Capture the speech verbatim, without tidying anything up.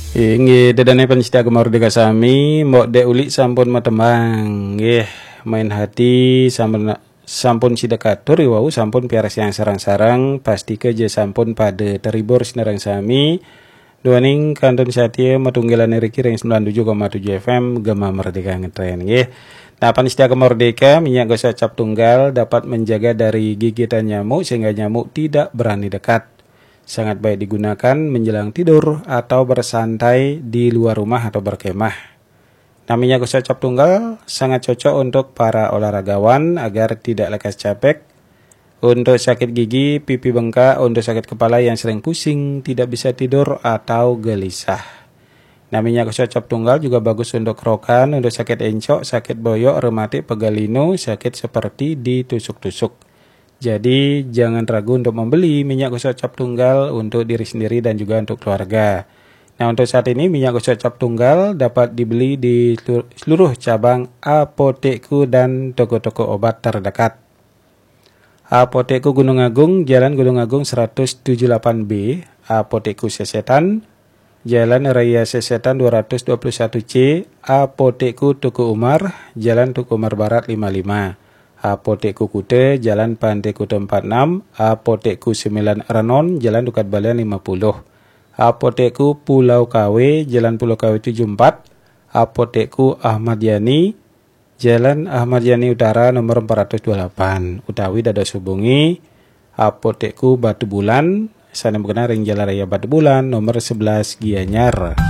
Inggih dedane pencinta Mardika sami mbok dek uli sampun matembang nggih main hati sampun sampun sidekatur wau sampun piaras yang sarang-sarang pasti ke je sampun pada terhibur sinarang sami duaning kantun satya matunggilan riki ring sembilan puluh tujuh koma tujuh F M Gema Merdeka ngetren nggih. Nah, pencinta Merdeka minyak gosok cap tunggal dapat menjaga dari gigitan nyamuk sehingga nyamuk tidak berani dekat. Sangat baik digunakan menjelang tidur atau bersantai di luar rumah atau berkemah. Namanya gosok cap tunggal sangat cocok untuk para olahragawan agar tidak lekas capek, untuk sakit gigi, pipi bengkak, untuk sakit kepala yang sering pusing, tidak bisa tidur atau gelisah. Namanya gosok cap tunggal juga bagus untuk kerokan, untuk sakit encok, sakit boyok, rematik, pegalinu, sakit seperti ditusuk-tusuk. Jadi jangan ragu untuk membeli minyak gosok cap tunggal untuk diri sendiri dan juga untuk keluarga. Nah, untuk saat ini minyak gosok cap tunggal dapat dibeli di seluruh cabang apotekku dan toko-toko obat terdekat. Apotekku Gunung Agung, Jalan Gunung Agung seratus tujuh puluh delapan B, Apotekku Sesetan, Jalan Raya Sesetan dua ratus dua puluh satu C, Apotekku Tuku Umar, Jalan Tuku Umar Barat lima puluh lima. Apotekku Kute, Jalan Pantai Kute empat puluh enam, Apotekku sembilan Renon, Jalan Dukat Balian lima puluh, Apotekku Pulau K W, Jalan Pulau K W tujuh puluh empat, Apotekku Ahmad Yani, Jalan Ahmad Yani Utara nomor empat ratus dua puluh delapan, utawi dados hubungi Apotekku Batu Bulan, sana mengenai ring Jalan Raya Batu Bulan nomor sebelas Gianyar.